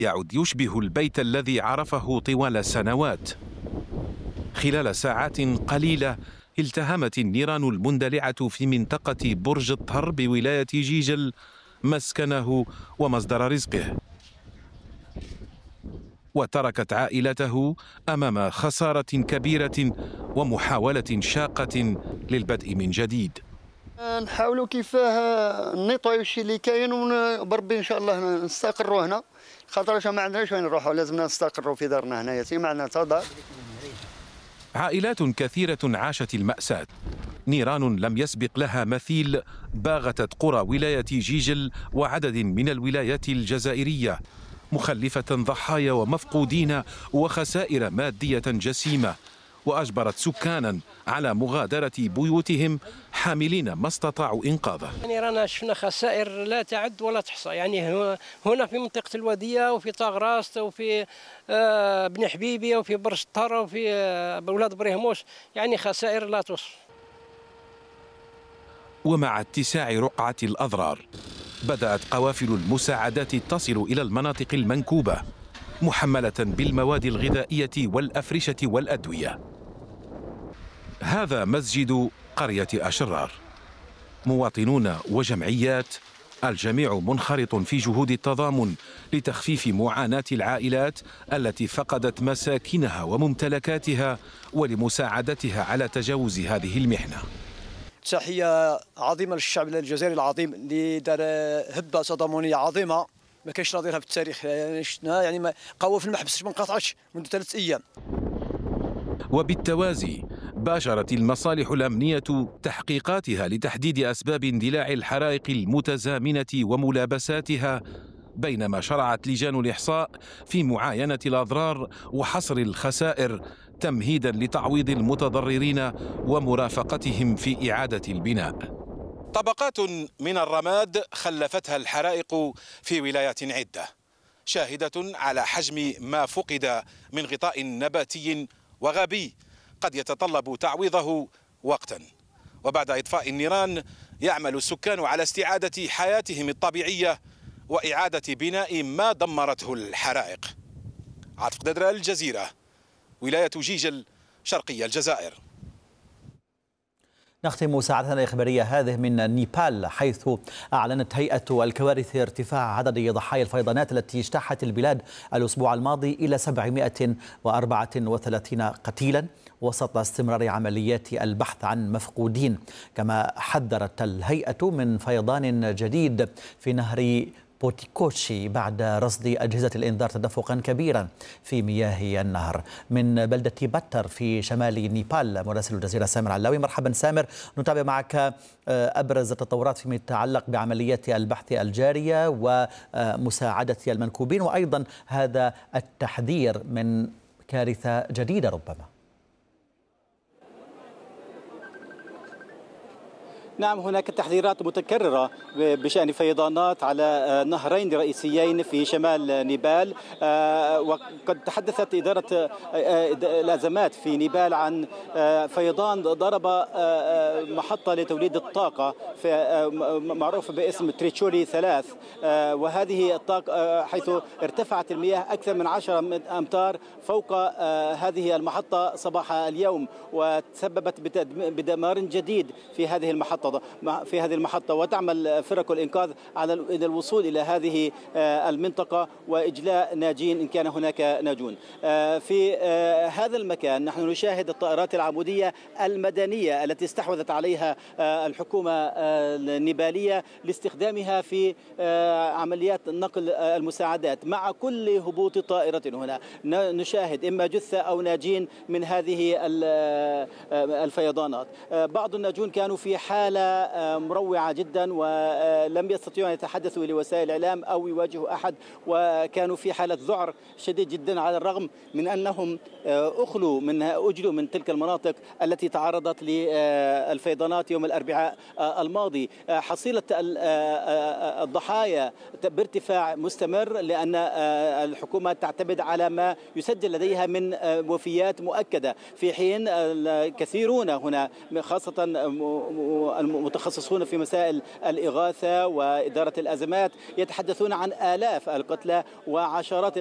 يعد يشبه البيت الذي عرفه طوال سنوات. خلال ساعات قليلة التهمت النيران المندلعة في منطقة برج الطهر بولاية جيجل مسكنه ومصدر رزقه، وتركت عائلته أمام خسارة كبيرة ومحاولة شاقة للبدء من جديد. نحاولوا كيفاه نيطويو الشيء اللي كاين وبربي ان شاء الله نستقروا هنا، خاطر ما عندناش وين نروحوا، لازمنا نستقروا في دارنا هنايا، ما عندنا تا دار. عائلات كثيرة عاشت المأساة. نيران لم يسبق لها مثيل باغتت قرى ولاية جيجل وعدد من الولايات الجزائرية، مخلفة ضحايا ومفقودين وخسائر مادية جسيمة، وأجبرت سكانا على مغادرة بيوتهم حاملين ما استطاعوا إنقاذه. يعني رانا شفنا خسائر لا تعد ولا تحصى، يعني هنا في منطقة الودية وفي طاغراس وفي بن حبيبي وفي برج الطهر وفي بولاد بريهموس، يعني خسائر لا توصف. ومع اتساع رقعة الأضرار بدأت قوافل المساعدات تصل إلى المناطق المنكوبة محملة بالمواد الغذائية والأفرشة والأدوية. هذا مسجد قرية أشرار، مواطنون وجمعيات، الجميع منخرط في جهود التضامن لتخفيف معاناة العائلات التي فقدت مساكنها وممتلكاتها ولمساعدتها على تجاوز هذه المحنة. تحية عظيمة للشعب الجزائري العظيم اللي دار هبة تضامنية عظيمة ما كانش نظيرها في التاريخ. يعني شفنا يعني قوافل ما حبستش، ما انقطعتش منذ 3 أيام. وبالتوازي باشرت المصالح الأمنية تحقيقاتها لتحديد أسباب اندلاع الحرائق المتزامنة وملابساتها، بينما شرعت لجان الإحصاء في معاينة الأضرار وحصر الخسائر تمهيدا لتعويض المتضررين ومرافقتهم في إعادة البناء. طبقات من الرماد خلفتها الحرائق في ولايات عدة، شاهدة على حجم ما فقد من غطاء نباتي وغابي قد يتطلب تعويضه وقتا. وبعد إطفاء النيران يعمل السكان على استعادة حياتهم الطبيعية وإعادة بناء ما دمرته الحرائق. عاطف قدادرة، الجزيرة، ولاية جيجل، شرقي الجزائر. نختم ساعتنا الإخبارية هذه من نيبال، حيث أعلنت هيئة الكوارث ارتفاع عدد ضحايا الفيضانات التي اجتاحت البلاد الأسبوع الماضي إلى 734 قتيلا وسط استمرار عمليات البحث عن مفقودين. كما حذرت الهيئة من فيضان جديد في نهر بوتيكوتشي بعد رصد أجهزة الإنذار تدفقا كبيرا في مياه النهر. من بلدة باتر في شمال نيبال مراسل الجزيرة سامر علاوي. مرحبا سامر، نتابع معك أبرز التطورات فيما يتعلق بعمليات البحث الجارية ومساعدة المنكوبين، وأيضا هذا التحذير من كارثة جديدة ربما. نعم، هناك تحذيرات متكررة بشأن فيضانات على نهرين رئيسيين في شمال نيبال، وقد تحدثت إدارة الأزمات في نيبال عن فيضان ضرب محطة لتوليد الطاقة معروفة باسم تريتشولي 3، وهذه الطاقة حيث ارتفعت المياه أكثر من 10 أمتار فوق هذه المحطة صباح اليوم، وتسببت بدمار جديد في هذه المحطة، وتعمل فرق الإنقاذ على الوصول إلى هذه المنطقة وإجلاء ناجين إن كان هناك ناجون. في هذا المكان نحن نشاهد الطائرات العمودية المدنية التي استحوذت عليها الحكومة النيبالية لاستخدامها في عمليات نقل المساعدات. مع كل هبوط طائرة هنا نشاهد إما جثة أو ناجين من هذه الفيضانات. بعض الناجون كانوا في حالة مروعة جدا ولم يستطيعوا أن يتحدثوا لوسائل الإعلام أو يواجهوا أحد، وكانوا في حالة ذعر شديد جدا على الرغم من أنهم أجلوا من تلك المناطق التي تعرضت للفيضانات يوم الأربعاء الماضي. حصيلة الضحايا بارتفاع مستمر لأن الحكومة تعتمد على ما يسجل لديها من وفيات مؤكدة، في حين الكثيرون هنا خاصة المتخصصون في مسائل الإغاثة وإدارة الأزمات يتحدثون عن آلاف القتلى وعشرات